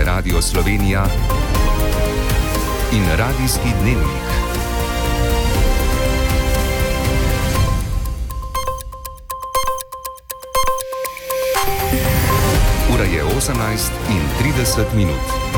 Radio Slovenija in Radijski dnevnik. Ura je 18:30.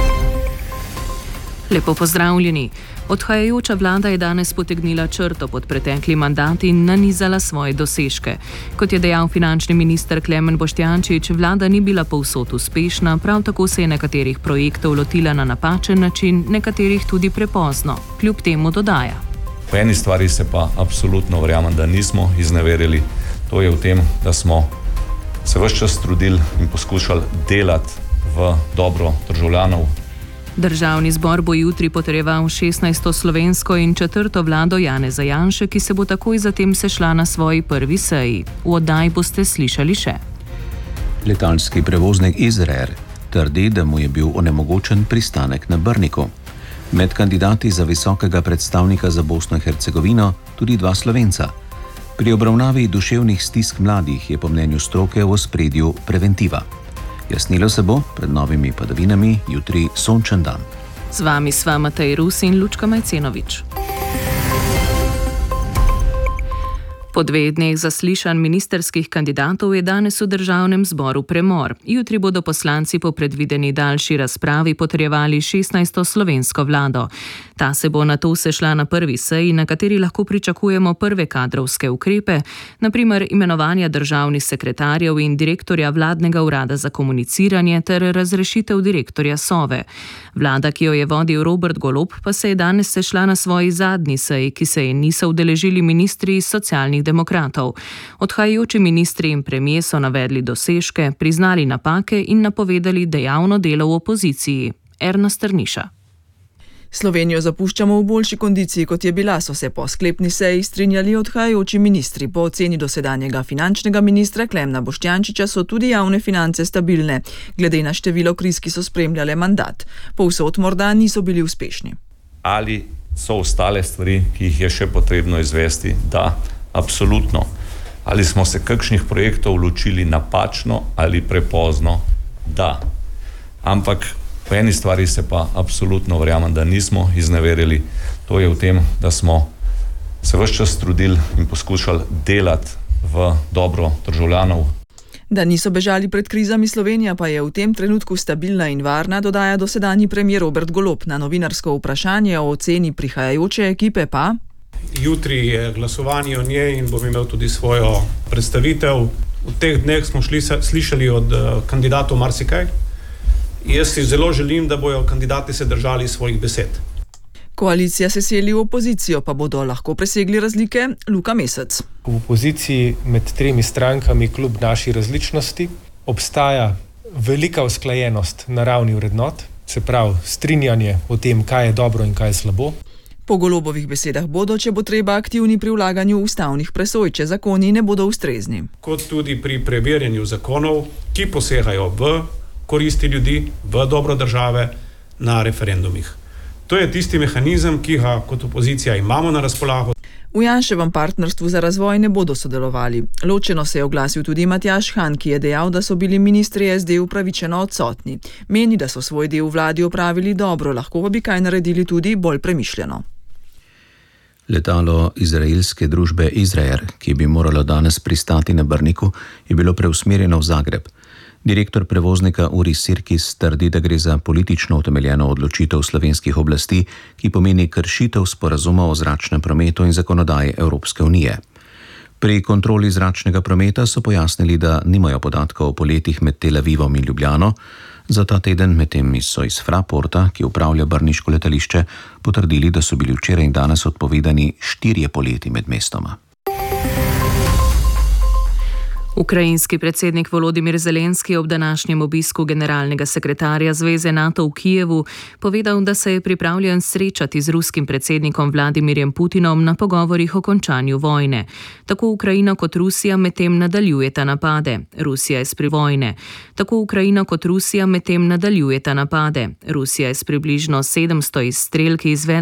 Lepo pozdravljeni. Odhajajoča vlada je danes potegnila črto pod pretekli mandat in nanizala svoje dosežke. Kot je dejal finančni minister Klemen Boštjančič, vlada ni bila povsod uspešna, prav tako se je nekaterih projektov lotila na napačen način, nekaterih tudi prepozno. Kljub temu dodaja: Po eni stvari se pa absolutno verjamem, da nismo izneverili. To je v tem, da smo se ves čas trudili in poskušali delati v dobro državljanov. Državni zbor bo jutri potrjeval 16. slovensko in 4. vlado Janeza Janše, ki se bo takoj zatem sešla na svoji prvi seji. V oddaji boste slišali še: Letalski prevoznik Izrael trdi, da mu je bil onemogočen pristanek na Brniku. Med kandidati za visokega predstavnika za Bosno in Hercegovino tudi dva Slovenca. Pri obravnavi duševnih stisk mladih je po mnenju stroke v ospredju preventiva. Jasnilo se bo pred novimi padavinami, jutri sončen dan. Z vami sva Matej Rus in Lučka Majcenovič. Po 2 dneh zaslišanj ministerskih kandidatov je danes v državnem zboru premor. Jutri bodo poslanci po predvideni daljši razpravi potrjevali 16. slovensko vlado. Ta se bo nato sešla na prvi seji, na kateri lahko pričakujemo prve kadrovske ukrepe, na primer imenovanja državnih sekretarjev in direktorja vladnega urada za komuniciranje ter razrešitev direktorja Sove. Vlada, ki jo je vodil Robert Golob, pa se je danes sešla na svoji zadnji seji, ki se je niso udeležili ministri iz Socialnih demokratov. Odhajajoči ministri in premijer so navedli dosežke, priznali napake in napovedali dejavno delo v opoziciji. Erna Strniša. Slovenijo zapuščamo v boljši kondiciji, kot je bila, so se po sklepni seji strinjali odhajajoči ministri. Po oceni dosedanjega finančnega ministra Klemna Boštjančiča so tudi javne finance stabilne, glede na število kriz, ki so spremljale mandat. Povsod morda niso bili uspešni. Ali so ostale stvari, ki jih je še potrebno izvesti? Da, absolutno. Ali smo se kakšnih projektov ločili napačno ali prepozno? Da. Ampak po eni stvari se pa absolutno verjamem, da nismo izneverili. To je v tem, da smo se ves čas trudili in poskušali delati v dobro državljanov. Da niso bežali pred krizami, Slovenija pa je v tem trenutku stabilna in varna, dodaja dosedanji premier Robert Golob. Na novinarsko vprašanje o oceni prihajajoče ekipe pa: Jutri je glasovanje o njej in bom imel tudi svojo predstavitev. V teh dneh smo slišali od kandidatov marsikaj. Jaz si zelo želim, da bojo kandidati se držali svojih besed. Koalicija se seli v opozicijo, pa bodo lahko presegli razlike? Luka Mesec. V opoziciji med 3 strankami kljub naši različnosti obstaja velika usklajenost na ravni vrednot, se pravi strinjanje o tem, kaj je dobro in kaj je slabo. Po Golobovih besedah bodo, če bo treba, aktivni pri vlaganju ustavnih presoj, če zakoni ne bodo ustrezni. Kot tudi pri preverjanju zakonov, ki posegajo v koristi ljudi, v dobro države, na referendumih. To je tisti mehanizem, ki ga kot opozicija imamo na razpolago. V Janševem partnerstvu za razvoj ne bodo sodelovali. Ločeno se je oglasil tudi Matjaž Han, ki je dejal, da so bili ministri SD upravičeno odsotni. Meni, da so svoj del v vladi opravili dobro, lahko pa bi kaj naredili tudi bolj premišljeno. Letalo izraelske družbe Izrael, ki bi moralo danes pristati na Brniku, je bilo preusmerjeno v Zagreb. Direktor prevoznika Uri Sirkis trdi, da gre za politično utemeljeno odločitev slovenskih oblasti, ki pomeni kršitev sporazuma o zračnem prometu in zakonodaje Evropske unije. Pri kontroli zračnega prometa so pojasnili, da nimajo podatkov o poletih med Tel Avivom in Ljubljano. Za ta teden medtem so iz Fraporta, ki upravlja brniško letališče, potrdili, da so bili včeraj in danes odpovedani 4 poleti med mestoma. Ukrajinski predsednik Volodimir Zelenski ob današnjem obisku generalnega sekretarja Zveze NATO v Kijevu povedal, da se je pripravljen srečati z ruskim predsednikom Vladimirjem Putinom na pogovorih o končanju vojne. Tako Ukrajina kot Rusija medtem nadaljujeta napade. Rusija je s približno 700 izstrelki izvedla